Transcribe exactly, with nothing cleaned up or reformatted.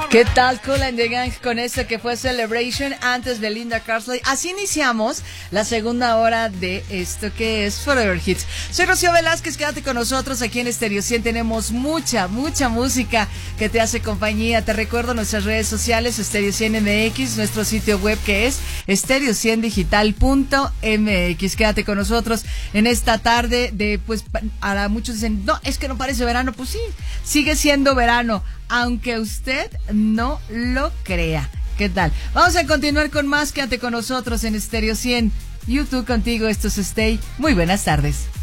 ¿Qué tal Kool and the Gang con esto que fue Celebration antes de Linda Carsley? Así iniciamos la segunda hora de esto que es Forever Hits. Soy Rocío Velázquez, quédate con nosotros aquí en Stereo cien. Tenemos mucha, mucha música que te hace compañía. Te recuerdo nuestras redes sociales, Stereo cien M X, nuestro sitio web que es stereo cien digital punto m x. Quédate con nosotros en esta tarde de, pues, para muchos dicen, no, es que no parece verano. Pues sí, sigue siendo verano, aunque usted no lo crea. ¿Qué tal? Vamos a continuar con más. Quédate con nosotros en Stereo cien. YouTube contigo, esto es Stay. Muy buenas tardes.